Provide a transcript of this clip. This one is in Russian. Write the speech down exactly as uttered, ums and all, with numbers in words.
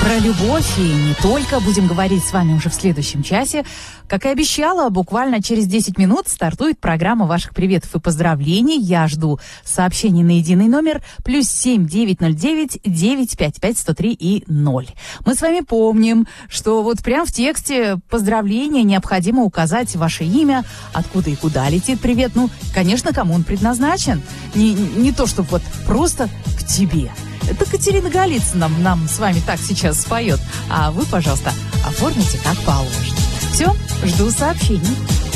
Про любовь и не только будем говорить с вами уже в следующем часе. Как и обещала, буквально через десять минут стартует программа ваших приветов и поздравлений. Я жду сообщений на единый номер плюс семь девять ноль девять девять пять пять сто три и ноль. Мы с вами помним, что вот прям в тексте поздравления необходимо указать ваше имя, откуда и куда летит привет. Ну, конечно, кому он предназначен. Не, не то, чтобы вот просто к тебе. Это Катерина Голицына нам, нам с вами так сейчас споет. А вы, пожалуйста, оформите как положено. Все, жду сообщений.